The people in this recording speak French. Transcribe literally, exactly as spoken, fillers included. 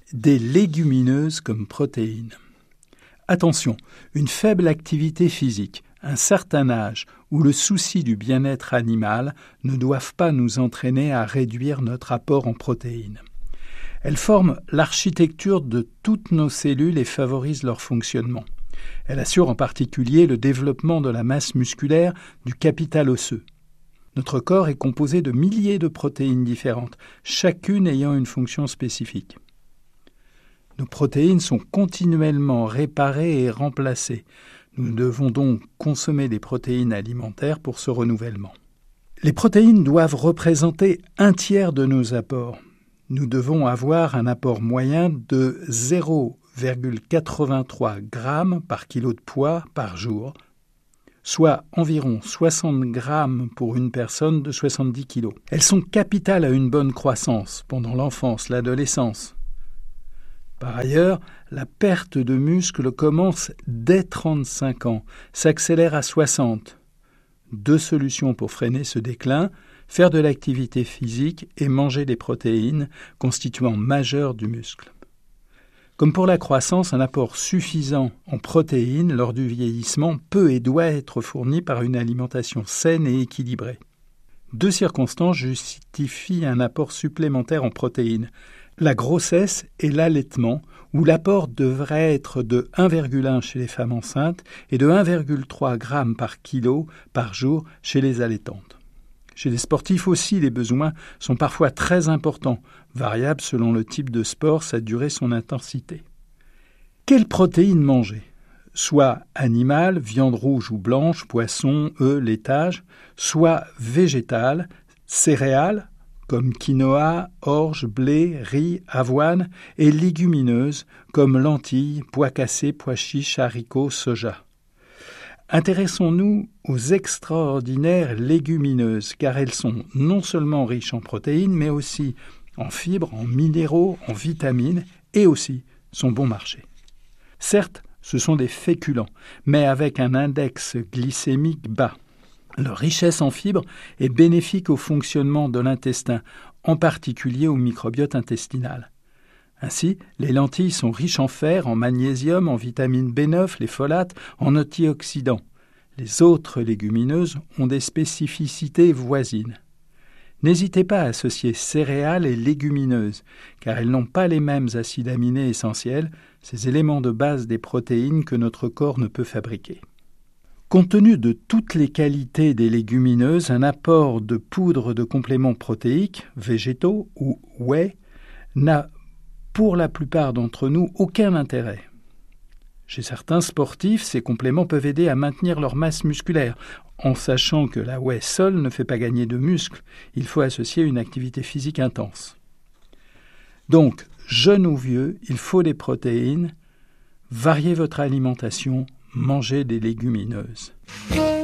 des légumineuses comme protéines. Attention, une faible activité physique, un certain âge ou le souci du bien-être animal ne doivent pas nous entraîner à réduire notre apport en protéines. Elles forment l'architecture de toutes nos cellules et favorisent leur fonctionnement. Elles assurent en particulier le développement de la masse musculaire, du capital osseux. Notre corps est composé de milliers de protéines différentes, chacune ayant une fonction spécifique. Nos protéines sont continuellement réparées et remplacées. Nous devons donc consommer des protéines alimentaires pour ce renouvellement. Les protéines doivent représenter un tiers de nos apports. Nous devons avoir un apport moyen de zéro virgule quatre-vingt-trois grammes par kilo de poids par jour, soit environ soixante grammes pour une personne de soixante-dix kilos. Elles sont capitales à une bonne croissance pendant l'enfance, l'adolescence. Par ailleurs, la perte de muscle commence dès trente-cinq ans, s'accélère à soixante. Deux solutions pour freiner ce déclin: faire de l'activité physique et manger des protéines, constituant majeur du muscle. Comme pour la croissance, un apport suffisant en protéines lors du vieillissement peut et doit être fourni par une alimentation saine et équilibrée. Deux circonstances justifient un apport supplémentaire en protéines: la grossesse et l'allaitement, où l'apport devrait être de un virgule un chez les femmes enceintes et de un virgule trois grammes par kilo par jour chez les allaitantes. Chez les sportifs aussi, les besoins sont parfois très importants, variables selon le type de sport, sa durée, son intensité. Quelles protéines manger ? Soit animales, viande rouge ou blanche, poisson, œufs, laitage, soit végétales, céréales, comme quinoa, orge, blé, riz, avoine, et légumineuses, comme lentilles, pois cassés, pois chiches, haricots, soja. Intéressons-nous aux extraordinaires légumineuses, car elles sont non seulement riches en protéines, mais aussi en fibres, en minéraux, en vitamines, et aussi sont bon marché. Certes, ce sont des féculents, mais avec un index glycémique bas. Leur richesse en fibres est bénéfique au fonctionnement de l'intestin, en particulier au microbiote intestinal. Ainsi, les lentilles sont riches en fer, en magnésium, en vitamine B neuf, les folates, en antioxydants. Les autres légumineuses ont des spécificités voisines. N'hésitez pas à associer céréales et légumineuses, car elles n'ont pas les mêmes acides aminés essentiels, ces éléments de base des protéines que notre corps ne peut fabriquer. Compte tenu de toutes les qualités des légumineuses, un apport de poudre de compléments protéiques, végétaux ou whey, n'a pour la plupart d'entre nous aucun intérêt. Chez certains sportifs, ces compléments peuvent aider à maintenir leur masse musculaire, en sachant que la whey seule ne fait pas gagner de muscles, il faut associer une activité physique intense. Donc, jeune ou vieux, il faut des protéines, variez votre alimentation, mangez des légumineuses.